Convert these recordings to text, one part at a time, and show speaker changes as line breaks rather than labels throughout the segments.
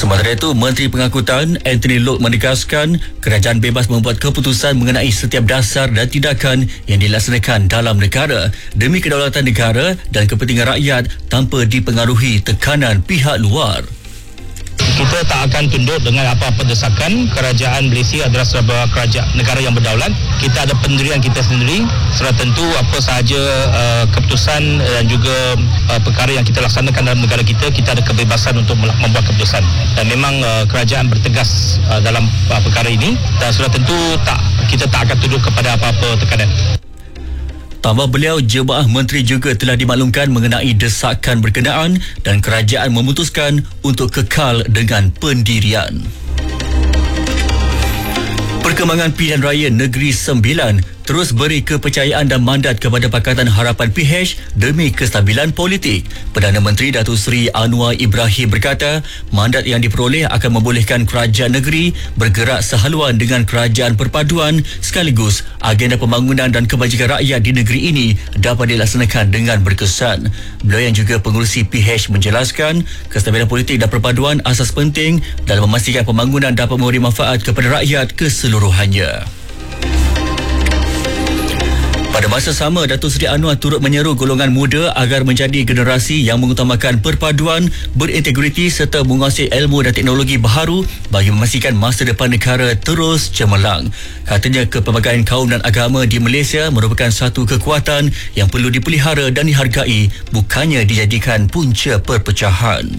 Sementara itu, Menteri Pengangkutan Anthony Loke menegaskan kerajaan bebas membuat keputusan mengenai setiap dasar dan tindakan yang dilaksanakan dalam negara demi kedaulatan negara dan kepentingan rakyat tanpa dipengaruhi tekanan pihak luar.
Kita tak akan tunduk dengan apa-apa desakan. Kerajaan Malaysia adalah sebuah kerajaan negara yang berdaulat. Kita ada pendirian kita sendiri. Sudah tentu apa sahaja keputusan dan juga perkara yang kita laksanakan dalam negara kita ada kebebasan untuk membuat keputusan. Dan memang kerajaan bertegas dalam perkara ini dan sudah tentu kita tak akan tunduk kepada apa-apa tekanan.
Tambah beliau, jemaah menteri juga telah dimaklumkan mengenai desakan berkenaan dan kerajaan memutuskan untuk kekal dengan pendirian. Perkembangan pilihan raya Negeri Sembilan terus beri kepercayaan dan mandat kepada Pakatan Harapan PH demi kestabilan politik. Perdana Menteri Datuk Seri Anwar Ibrahim berkata, mandat yang diperoleh akan membolehkan kerajaan negeri bergerak sehaluan dengan kerajaan perpaduan sekaligus agenda pembangunan dan kebajikan rakyat di negeri ini dapat dilaksanakan dengan berkesan. Beliau yang juga pengurusi PH menjelaskan, kestabilan politik dan perpaduan asas penting dalam memastikan pembangunan dapat memberi manfaat kepada rakyat keseluruhannya. Pada masa sama, Datuk Seri Anwar turut menyeru golongan muda agar menjadi generasi yang mengutamakan perpaduan, berintegriti serta menguasai ilmu dan teknologi baharu bagi memastikan masa depan negara terus cemerlang. Katanya, kepelbagaian kaum dan agama di Malaysia merupakan satu kekuatan yang perlu dipelihara dan dihargai, bukannya dijadikan punca perpecahan.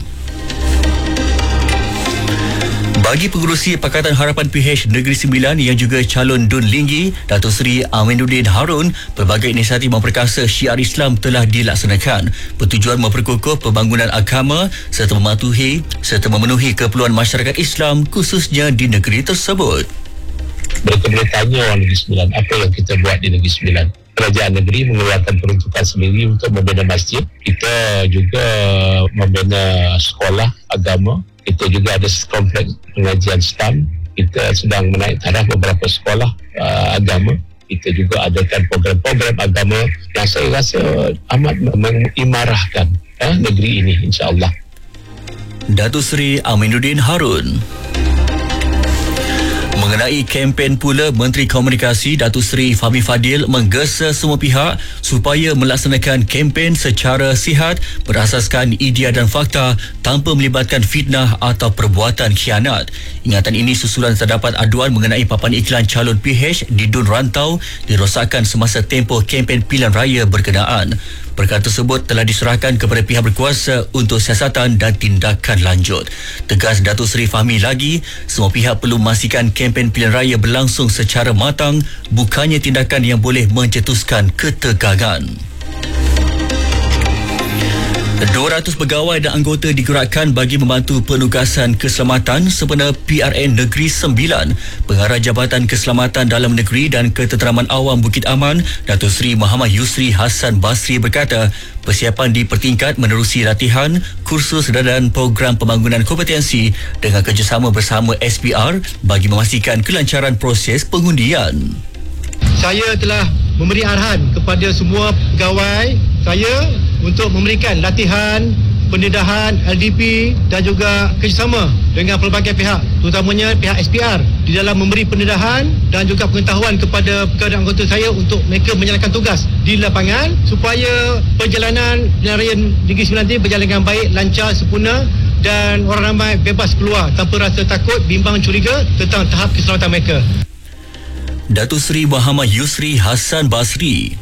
Bagi pengurusi Pakatan Harapan PH Negeri Sembilan yang juga calon Dun Linggi, Datuk Seri Aminuddin Harun, pelbagai inisiatif memperkasa syiar Islam telah dilaksanakan bertujuan memperkukuh pembangunan agama serta memenuhi keperluan masyarakat Islam khususnya di negeri tersebut.
Mereka boleh tanya orang Negeri Sembilan apa yang kita buat di Negeri Sembilan. Kerajaan negeri mengeluarkan peruntukan sendiri untuk membina masjid. Kita juga membina sekolah agama. Kita juga ada kompleks pengajian Islam. Kita sedang menaik taraf beberapa sekolah agama. Kita juga adakan program-program agama yang saya rasa amat mengimarahkan negeri ini, insya-Allah.
Datuk Seri Aminuddin Harun. Mengenai kempen pula, Menteri Komunikasi Datuk Seri Fahmi Fadil menggesa semua pihak supaya melaksanakan kempen secara sihat berasaskan idea dan fakta tanpa melibatkan fitnah atau perbuatan khianat. Ingatan ini susulan terdapat aduan mengenai papan iklan calon PH di Dun Rantau dirosakkan semasa tempoh kempen pilihan raya berkenaan. Perkara tersebut telah diserahkan kepada pihak berkuasa untuk siasatan dan tindakan lanjut. Tegas Datuk Seri Fahmi lagi, semua pihak perlu memastikan kempen pilihan raya berlangsung secara matang, bukannya tindakan yang boleh mencetuskan ketegangan. 200 pegawai dan anggota digerakkan bagi membantu penugasan keselamatan sempena PRN Negeri Sembilan. Pengarah Jabatan Keselamatan Dalam Negeri dan Ketenteraman Awam Bukit Aman, Datuk Seri Muhammad Yusri Hassan Basri berkata, persiapan dipertingkat menerusi latihan, kursus dan program pembangunan kompetensi dengan kerjasama bersama SPR bagi memastikan kelancaran proses pengundian.
Saya telah memberi arahan kepada semua pegawai saya untuk memberikan latihan, pendedahan, LDP dan juga kerjasama dengan pelbagai pihak, terutamanya pihak SPR di dalam memberi pendedahan dan juga pengetahuan kepada pegawai anggota saya untuk mereka menjalankan tugas di lapangan supaya perjalanan pilihan raya Negeri Sembilan ini berjalan dengan baik, lancar, sempurna dan orang ramai bebas keluar tanpa rasa takut, bimbang, curiga tentang tahap keselamatan mereka.
Datuk Seri Muhammad Yusri Hassan Basri.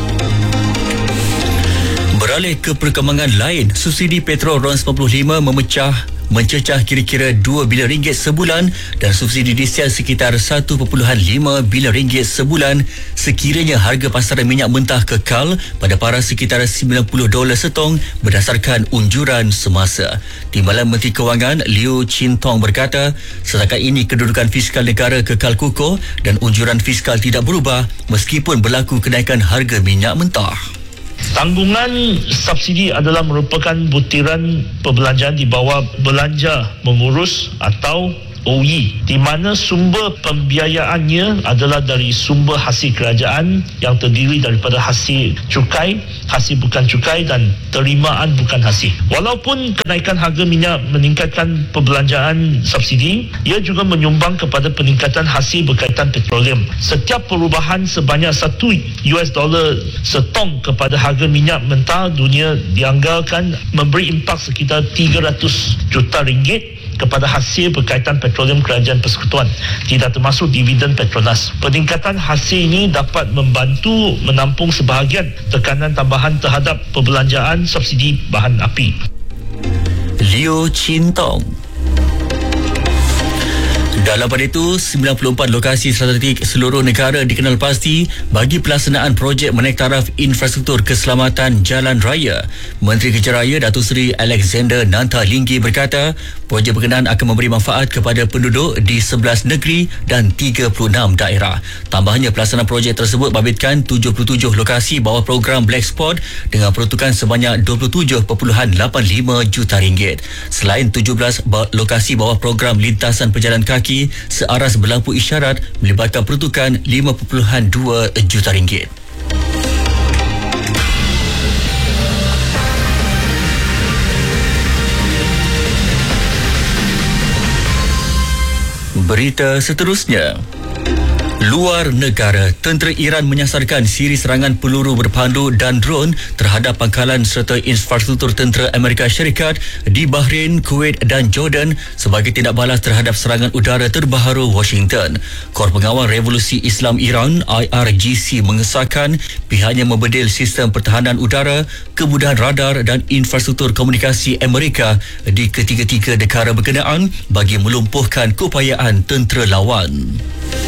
Beralih ke perkembangan lain, subsidi petrol RON 95 mencecah kira-kira 2 bilion ringgit sebulan dan subsidi diesel sekitar 1.5 bilion ringgit sebulan sekiranya harga pasaran minyak mentah kekal pada paras sekitar $90 setong berdasarkan unjuran semasa. Timbalan Menteri Kewangan Liu Chin Tong berkata, setakat ini kedudukan fiskal negara kekal kukuh dan unjuran fiskal tidak berubah meskipun berlaku kenaikan harga minyak mentah.
Tanggungan subsidi adalah merupakan butiran perbelanjaan di bawah belanja mengurus atau OE, di mana sumber pembiayaannya adalah dari sumber hasil kerajaan yang terdiri daripada hasil cukai, hasil bukan cukai dan terimaan bukan hasil. Walaupun kenaikan harga minyak meningkatkan perbelanjaan subsidi, ia juga menyumbang kepada peningkatan hasil berkaitan petroleum. Setiap perubahan sebanyak $1 setong kepada harga minyak mentah dunia dianggarkan memberi impak sekitar 300 juta ringgit kepada hasil berkaitan petroleum kerajaan persekutuan, tidak termasuk dividen Petronas. Peningkatan hasil ini dapat membantu menampung sebahagian tekanan tambahan terhadap perbelanjaan subsidi bahan api.
Liu Chintong. Dalam pada itu, 94 lokasi strategik seluruh negara dikenal pasti bagi pelaksanaan projek menaik taraf infrastruktur keselamatan jalan raya. Menteri Kerja Raya Datuk Seri Alexander Nantalinggi berkata, projek berkenaan akan memberi manfaat kepada penduduk di 11 negeri dan 36 daerah. Tambahnya, pelaksanaan projek tersebut babitkan 77 lokasi bawah program Black Spot dengan peruntukan sebanyak 27.85 juta ringgit. Selain 17 lokasi bawah program lintasan pejalan kaki searas berlampu isyarat melibatkan peruntukan 5.2 juta ringgit. Berita seterusnya. Luar negara, tentera Iran menyasarkan siri serangan peluru berpandu dan drone terhadap pangkalan serta infrastruktur tentera Amerika Syarikat di Bahrain, Kuwait dan Jordan sebagai tindak balas terhadap serangan udara terbaharu Washington. Kor Pengawal Revolusi Islam Iran (IRGC) mengesahkan pihaknya membedil sistem pertahanan udara, kemudahan radar dan infrastruktur komunikasi Amerika di ketiga-tiga negara berkenaan bagi melumpuhkan keupayaan tentera lawan.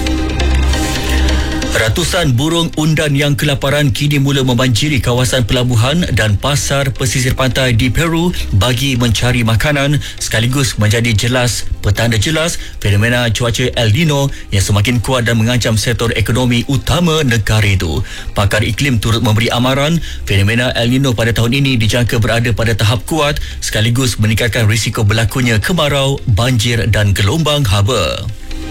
Ratusan burung undan yang kelaparan kini mula membanjiri kawasan pelabuhan dan pasar pesisir pantai di Peru bagi mencari makanan, sekaligus menjadi petanda jelas fenomena cuaca El Nino yang semakin kuat dan mengancam sektor ekonomi utama negara itu. Pakar iklim turut memberi amaran fenomena El Nino pada tahun ini dijangka berada pada tahap kuat sekaligus meningkatkan risiko berlakunya kemarau, banjir dan gelombang haba.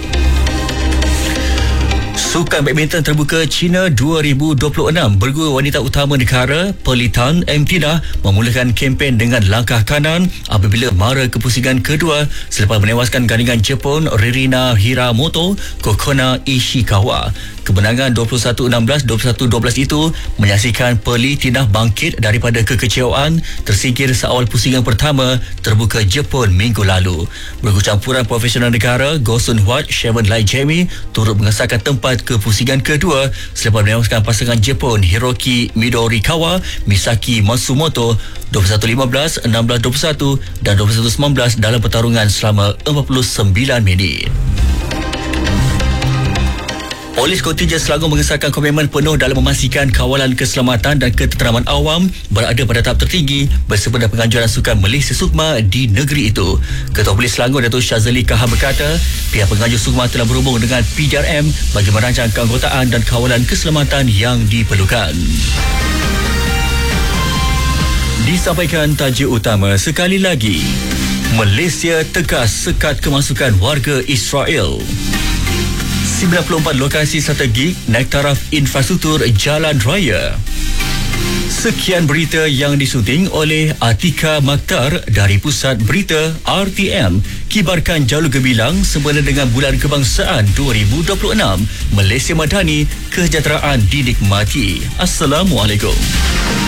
Sukan badminton terbuka China 2026, berguru wanita utama negara Perlitan Emtina memulakan kempen dengan langkah kanan apabila mara kepusingan kedua selepas menewaskan gandingan Jepun Ririna Hiramoto Kokona Ishikawa. Kemenangan 21-16, 21-12 itu menyaksikan Perli Tina bangkit daripada kekecewaan tersingkir seawal pusingan pertama terbuka Jepun minggu lalu. Bergu campuran profesional negara Go Sun Huat, Shevan Lai Jamie turut mengesahkan tempat ke pusingan kedua selepas menewaskan pasangan Jepun Hiroki Midorikawa, Misaki Matsumoto 21-15, 16-21 dan 21-19 dalam pertarungan selama 49 minit. Polis Kontingen Selangor mengesahkan komitmen penuh dalam memastikan kawalan keselamatan dan ketenteraman awam berada pada tahap tertinggi bersempena penganjuran Sukan Malaysia Sukma di negeri itu. Ketua Polis Selangor Datuk Syazali Kahar berkata, pihak penganjur Sukma telah berhubung dengan PDRM bagi merancang keanggotaan dan kawalan keselamatan yang diperlukan. Disampaikan tajuk utama sekali lagi. Malaysia tegas sekat kemasukan warga Israel. 94 lokasi strategik naik taraf infrastruktur jalan raya. Sekian berita yang disunting oleh Atika Maktar dari Pusat Berita RTM. Kibarkan Jalur Gemilang sempena dengan Bulan Kebangsaan 2026. Malaysia Madani, kesejahteraan dinikmati. Assalamualaikum.